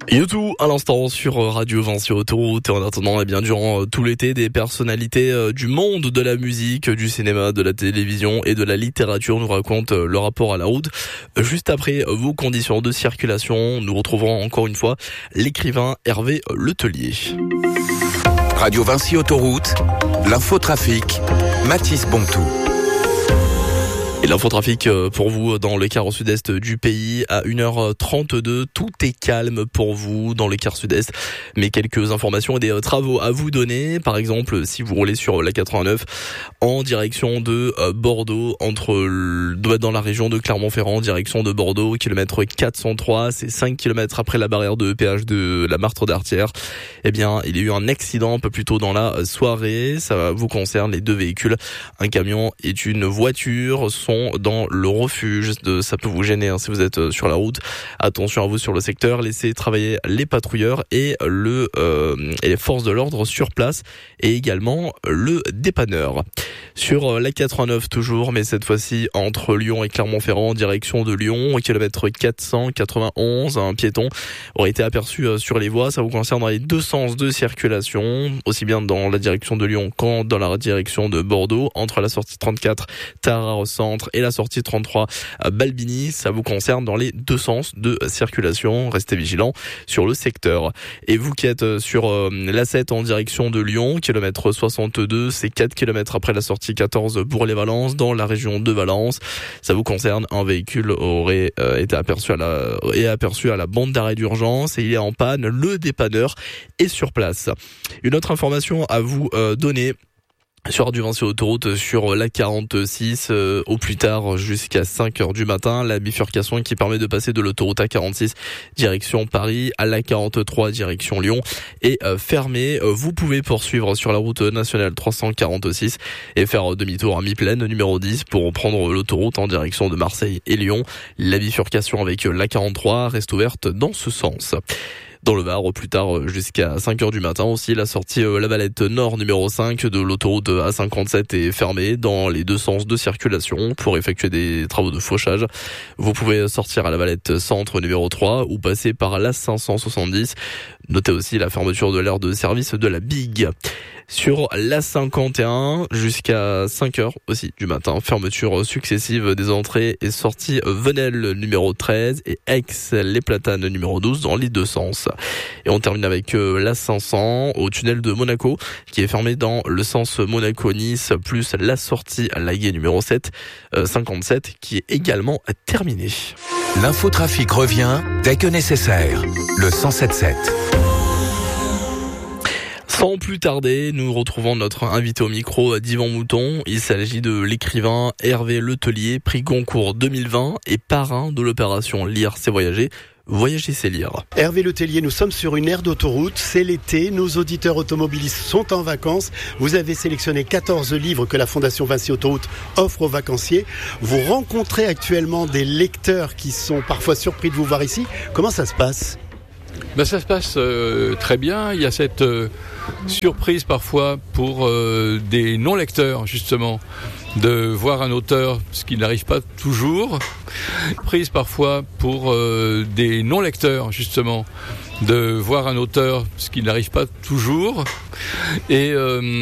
YouTube à l'instant sur Radio Vinci Autoroute. Et en attendant, durant tout l'été, des personnalités du monde de la musique, du cinéma, de la télévision et de la littérature nous racontent le rapport à la route. Juste après vos conditions de circulation, nous retrouverons encore une fois l'écrivain Hervé Letellier. Radio Vinci Autoroute, l'infotrafic, Mathis Bontou. Et l'infotrafic pour vous dans le quart au sud-est du pays à 1h32. Tout est calme pour vous dans le quart sud-est. Mais quelques informations et des travaux à vous donner. Par exemple, si vous roulez sur la 89 en direction de Bordeaux, dans la région de Clermont-Ferrand, en direction de Bordeaux, kilomètre 403, c'est 5 km après la barrière de péage de la Martre d'Artière. Il y a eu un accident un peu plus tôt dans la soirée. Ça vous concerne les deux véhicules. Un camion et une voiture sont dans le refuge. Ça peut vous gêner si vous êtes sur la route. Attention à vous sur le secteur. Laissez travailler les patrouilleurs et les forces de l'ordre sur place et également le dépanneur. Sur la 89 toujours, mais cette fois-ci entre Lyon et Clermont-Ferrand, en direction de Lyon, au kilomètre 491, un piéton aurait été aperçu sur les voies. Ça vous concerne dans les deux sens de circulation, aussi bien dans la direction de Lyon qu'en dans la direction de Bordeaux, entre la sortie 34 Tarare Centre et la sortie 33 Balbini. Ça vous concerne dans les deux sens de circulation. Restez vigilants sur le secteur. Et vous qui êtes sur l'A7 en direction de Lyon, kilomètre 62, c'est 4 km après la sortie 14 Bourg-les-Valences, dans la région de Valence. Ça vous concerne, un véhicule aurait été aperçu à la bande d'arrêt d'urgence et il est en panne. Le dépanneur est sur place. Une autre information à vous donner sur Radio Vinci Autoroute, sur la 46, au plus tard jusqu'à 5h du matin, la bifurcation qui permet de passer de l'autoroute A46 direction Paris à la 43 direction Lyon est fermée. Vous pouvez poursuivre sur la route nationale 346 et faire demi-tour à mi-plaine numéro 10 pour prendre l'autoroute en direction de Marseille et Lyon. La bifurcation avec la 43 reste ouverte dans ce sens. Dans le Var, au plus tard jusqu'à 5h du matin aussi, la sortie La Valette Nord numéro 5 de l'autoroute A57 est fermée dans les deux sens de circulation pour effectuer des travaux de fauchage. Vous pouvez sortir à La Valette Centre numéro 3 ou passer par la 570. Notez aussi la fermeture de l'aire de service de la Big. Sur la 51 jusqu'à 5h aussi du matin, fermeture successive des entrées et sorties Venelle numéro 13 et Aix-les-Platanes numéro 12 dans les deux sens. Et on termine avec la 500 au tunnel de Monaco qui est fermé dans le sens Monaco-Nice plus la sortie à Laguet numéro 57 qui est également terminée. L'infotrafic revient dès que nécessaire. Le 107.7. Sans plus tarder, nous retrouvons notre invité au micro d'Yvan Mouton. Il s'agit de l'écrivain Hervé Letellier, prix Goncourt 2020 et parrain de l'opération Lire c'est voyager. Voyager c'est lire. Hervé Letellier, nous sommes sur une aire d'autoroute, c'est l'été, nos auditeurs automobilistes sont en vacances. Vous avez sélectionné 14 livres que la Fondation Vinci Autoroute offre aux vacanciers. Vous rencontrez actuellement des lecteurs qui sont parfois surpris de vous voir ici. Comment ça se passe ? Ça se passe très bien. Il y a cette surprise parfois pour des non-lecteurs, justement, de voir un auteur, ce qui n'arrive pas toujours. Surprise parfois pour des non-lecteurs, justement, de voir un auteur, ce qui n'arrive pas toujours. Et